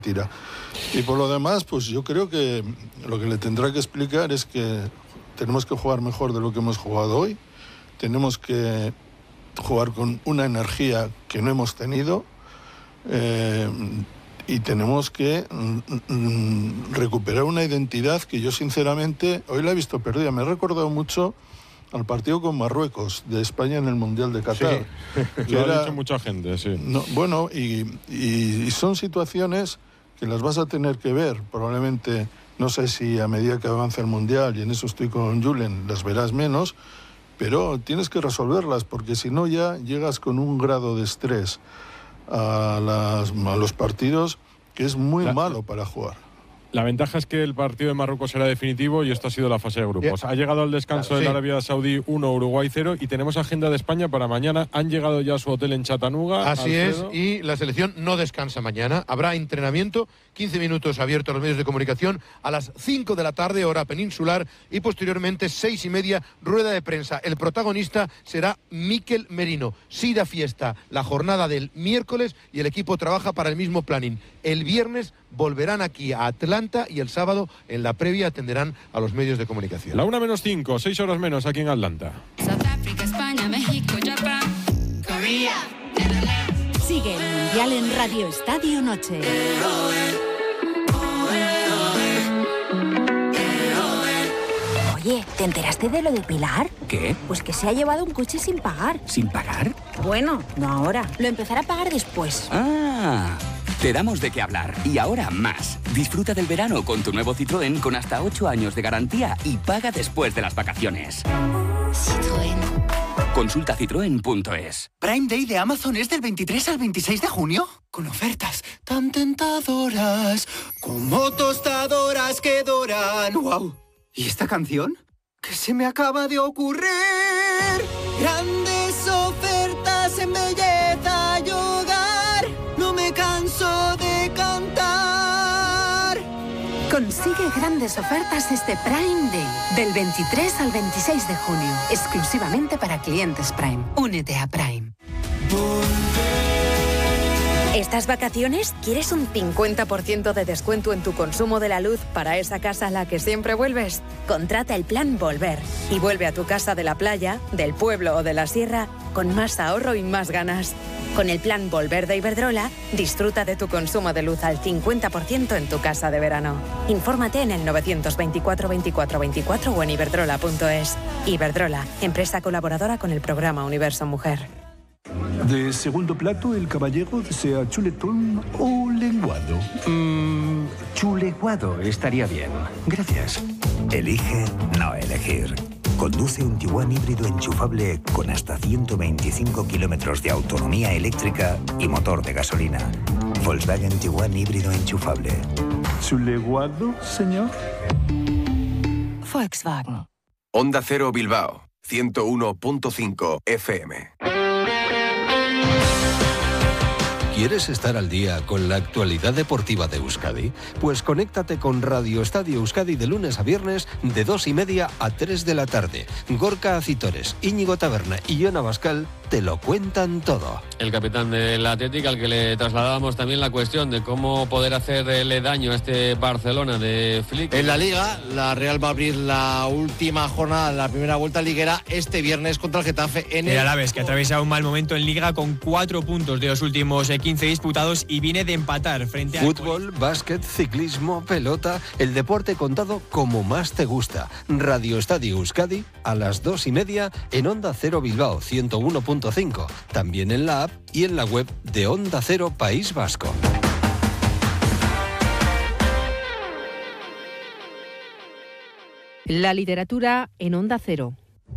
tira. Y por lo demás, pues yo creo que lo que le tendrá que explicar es que tenemos que jugar mejor de lo que hemos jugado hoy, tenemos que jugar con una energía que no hemos tenido, y tenemos que recuperar una identidad que yo sinceramente hoy la he visto perdida. Me he recordado mucho al partido con Marruecos de España en el Mundial de Qatar. Sí, que lo ha dicho mucha gente, sí. No, bueno, y son situaciones que las vas a tener que ver, probablemente, no sé si a medida que avance el Mundial, y en eso estoy con Julen, las verás menos, pero tienes que resolverlas, porque si no ya llegas con un grado de estrés a los partidos que es muy malo para jugar. La ventaja es que el partido de Marruecos era definitivo y esto ha sido la fase de grupos. Ha llegado al descanso del Arabia Saudí 1, Uruguay 0 y tenemos agenda de España para mañana. Han llegado ya a su hotel en Chattanooga. Así es, y la selección no descansa mañana. Habrá entrenamiento, 15 minutos abierto a los medios de comunicación, a las 5 de la tarde, hora peninsular, y posteriormente 6:30, rueda de prensa. El protagonista será Mikel Merino. Sí da fiesta la jornada del miércoles y el equipo trabaja para el mismo planning. El viernes volverán aquí a Atlanta y el sábado en la previa atenderán a los medios de comunicación. La 1:05, 6 horas menos aquí en Atlanta. Sudáfrica, España, México, Japón, Corea, Netherlands. Sigue el Mundial en Radio Estadio Noche. Oye, ¿te enteraste de lo de Pilar? ¿Qué? Pues que se ha llevado un coche sin pagar. ¿Sin pagar? Bueno, no ahora. Lo empezará a pagar después. Ah, te damos de qué hablar. Y ahora más. Disfruta del verano con tu nuevo Citroën con hasta 8 años de garantía y paga después de las vacaciones. Citroën. Consulta citroen.es. Prime Day de Amazon es del 23 al 26 de junio. Con ofertas tan tentadoras como tostadoras que doran. ¡Wow! ¿Y esta canción? ¿Qué se me acaba de ocurrir? Grandes ofertas en belleza y hogar. No me canso de cantar. Consigue grandes ofertas este Prime Day, del 23 al 26 de junio, exclusivamente para clientes Prime. Únete a Prime. ¿Estas vacaciones quieres un 50% de descuento en tu consumo de la luz para esa casa a la que siempre vuelves? Contrata el plan Volver y vuelve a tu casa de la playa, del pueblo o de la sierra con más ahorro y más ganas. Con el plan Volver de Iberdrola, disfruta de tu consumo de luz al 50% en tu casa de verano. Infórmate en el 924 24 24 o en iberdrola.es. Iberdrola, empresa colaboradora con el programa Universo Mujer. De segundo plato, el caballero desea chuletón o lenguado. Chuleguado estaría bien. Gracias. Elige no elegir. Conduce un Tiguan híbrido enchufable con hasta 125 kilómetros de autonomía eléctrica y motor de gasolina. Volkswagen Tiguan híbrido enchufable. ¿Chuleguado, señor? Volkswagen. Onda Cero Bilbao, 101.5 FM. ¿Quieres estar al día con la actualidad deportiva de Euskadi? Pues conéctate con Radio Estadio Euskadi de lunes a viernes de 2:30 a 3 de la tarde. Gorka Acitores, Íñigo Taberna y Joan Abascal te lo cuentan todo. El capitán del Athletic, al que le trasladábamos también la cuestión de cómo poder hacerle daño a este Barcelona de Flick. En la Liga, la Real va a abrir la última jornada de la primera vuelta liguera este viernes contra el Getafe en el Alavés, que atraviesa un mal momento en Liga con 4 puntos de los últimos 15 disputados y viene de empatar frente a... Fútbol, básquet, ciclismo, pelota, el deporte contado como más te gusta. Radio Estadio Euskadi a las 2:30 en Onda Cero Bilbao 101.5. También en la app y en la web de Onda Cero País Vasco. La literatura en Onda Cero.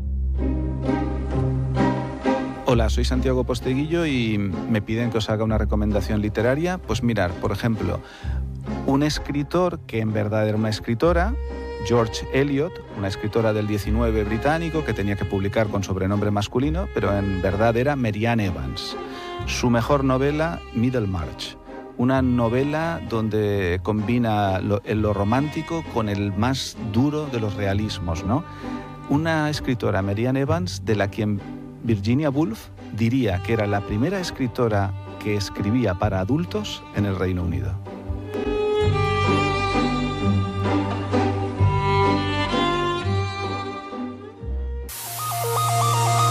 Hola, soy Santiago Posteguillo y me piden que os haga una recomendación literaria. Pues mirar, por ejemplo, un escritor que en verdad era una escritora, George Eliot, una escritora del 19 británico que tenía que publicar con sobrenombre masculino, pero en verdad era Mary Ann Evans. Su mejor novela, Middlemarch, una novela donde combina lo romántico con el más duro de los realismos, ¿no? Una escritora, Mary Ann Evans, de la quien Virginia Woolf diría que era la primera escritora que escribía para adultos en el Reino Unido.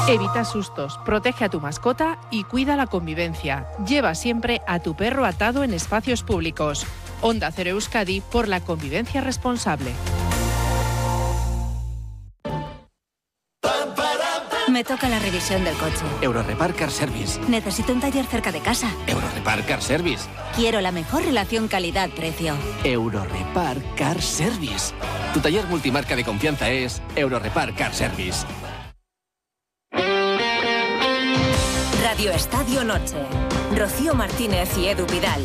Evita sustos, protege a tu mascota y cuida la convivencia. Lleva siempre a tu perro atado en espacios públicos. Onda Cero Euskadi, por la convivencia responsable. Me toca la revisión del coche. Eurorepar Car Service. Necesito un taller cerca de casa. Eurorepar Car Service. Quiero la mejor relación calidad-precio. Eurorepar Car Service. Tu taller multimarca de confianza es Eurorepar Car Service. Radio Estadio Noche. Rocío Martínez y Edu Vidal.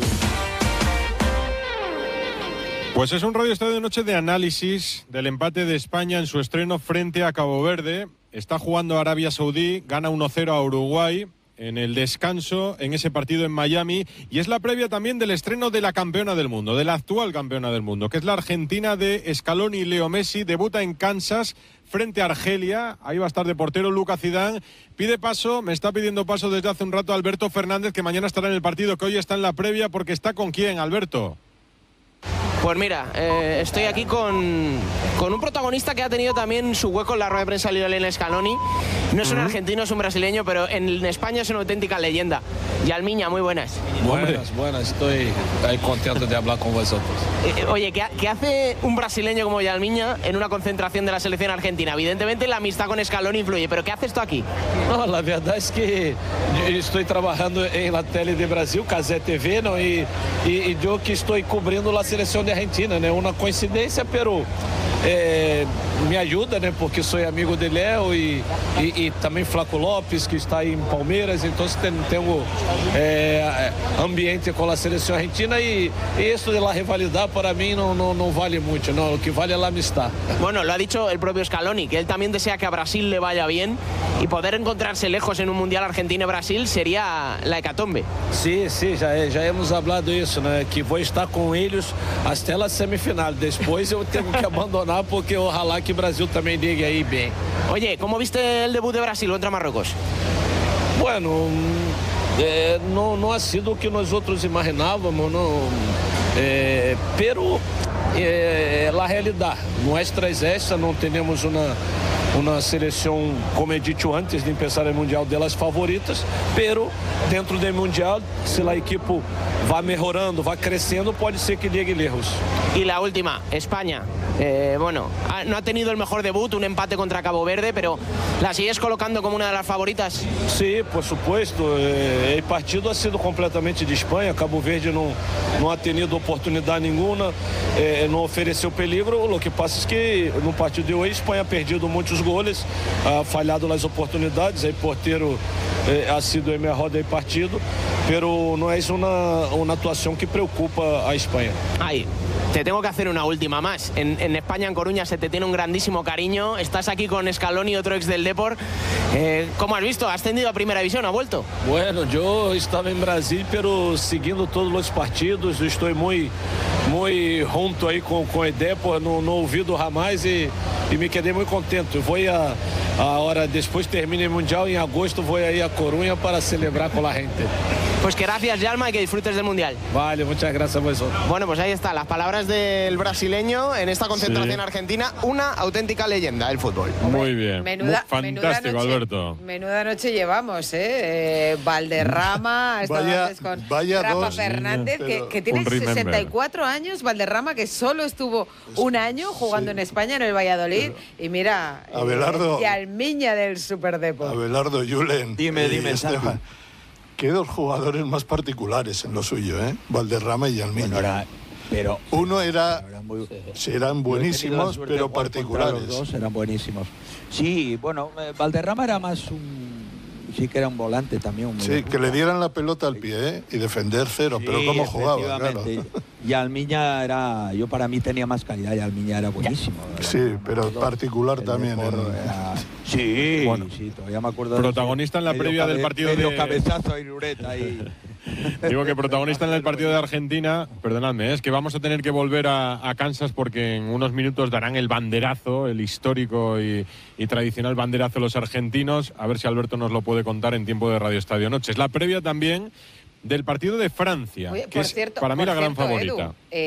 Pues es un Radio Estadio Noche de análisis del empate de España en su estreno frente a Cabo Verde. Está jugando Arabia Saudí, gana 1-0 a Uruguay en el descanso en ese partido en Miami, y es la previa también del estreno de la campeona del mundo, de la actual campeona del mundo, que es la Argentina de Scaloni y Leo Messi. Debuta en Kansas frente a Argelia, ahí va a estar de portero Luka Zidane. Me está pidiendo paso desde hace un rato Alberto Fernández, que mañana estará en el partido, que hoy está en la previa, porque está ¿con quién, Alberto? Pues mira, estoy aquí con un protagonista que ha tenido también su hueco en la rueda de prensa, Lionel Scaloni. No es un argentino, es un brasileño, pero en España es una auténtica leyenda. Yalmiña, muy buenas. Buenas, estoy contento de hablar con vosotros. Oye, ¿qué hace un brasileño como Yalmiña en una concentración de la selección argentina? Evidentemente la amistad con Scaloni influye, pero ¿qué haces tú aquí? No, la verdad es que estoy trabajando en la tele de Brasil, Cazé TV, ¿no? y yo que estoy cubriendo la selección de Argentina, ¿no? Una coincidencia, pero me ayuda, ¿no? Porque soy amigo de Leo y también Flaco López, que está ahí en Palmeiras, entonces tengo ambiente con la selección argentina, y esto de la rivalidad para mí no vale mucho, ¿no? Lo que vale es la amistad. Bueno, lo ha dicho el propio Scaloni, que él también desea que a Brasil le vaya bien, y poder encontrarse lejos en un Mundial Argentina y Brasil sería la hecatombe. Sí, ya hemos hablado eso, ¿no? Que voy a estar con ellos hasta la semifinal. Después yo tengo que abandonar, porque ojalá que Brasil también llegue ahí bien. Oye, ¿cómo viste el debut de Brasil contra Marruecos? Bueno, no ha sido lo que nosotros imaginábamos, ¿no? Pero la realidad nuestra es esa, no tenemos una selección, como he dicho antes de empezar el Mundial, de las favoritas, pero dentro del Mundial, si la equipo va mejorando, va creciendo, puede ser que llegue lejos. Y la última, España. No ha tenido el mejor debut, un empate contra Cabo Verde, pero ¿la sigues colocando como una de las favoritas? Sí, por supuesto. El partido ha sido completamente de España. Cabo Verde no ha tenido oportunidad ninguna, no ofreceu peligro. Lo que pasa es que no partido de hoy España ha perdido muchos goles, ha fallado las oportunidades. El portero ha sido el mejor del partido, pero no es una actuación que preocupa a España. Ay, te tengo que hacer una última más. En España, en Coruña, se te tiene un grandísimo cariño. Estás aquí con Scaloni, otro ex del Depor. ¿Cómo has visto? ¿Ha ascendido a Primera División? ¿Ha vuelto? Bueno, yo estaba en Brasil, pero siguiendo todos los partidos. Estoy muy junto ahí con el Depor, no olvido jamás, y me quedé muy contento. Voy ahora, después termine el Mundial, en agosto voy a ir a Coruña para celebrar con la gente. Pues que gracias, Yalma, y que disfrutes del Mundial. Vale, muchas gracias a vosotros. Bueno, pues ahí está, las palabras del brasileño en esta concentración argentina, una auténtica leyenda del fútbol. Muy bien, fantástico, noche, Alberto. Menuda noche llevamos, Valderrama, ha estado antes con Rafa Fernández, que tiene 64 años, Valderrama, que solo estuvo un año jugando en España, en el Valladolid, y mira, Abelardo, Yalmiña del Superdepor. Abelardo, Julen. Dime, Esteban. Qué dos jugadores más particulares en lo suyo, Valderrama y Yalmiña. Pero uno eran buenísimos, pero particulares. Los dos eran buenísimos. Sí, bueno, Valderrama era más sí que era un volante también. Sí, que le dieran la pelota al pie, y defender cero, sí, pero cómo jugaba, claro. Y Almiña para mí tenía más calidad, y Almiña era buenísimo. Sí, pero particular también. Sí, bueno, sí, todavía me acuerdo. Protagonista en la previa del partido de cabezazo y Lureta ahí. Digo que protagonista en el partido de Argentina, perdonadme, es que vamos a tener que volver a Kansas, porque en unos minutos darán el banderazo, el histórico y tradicional banderazo los argentinos. A ver si Alberto nos lo puede contar en tiempo de Radio Estadio Noche. Es la previa también del partido de Francia, que es para mí la gran favorita. Edu,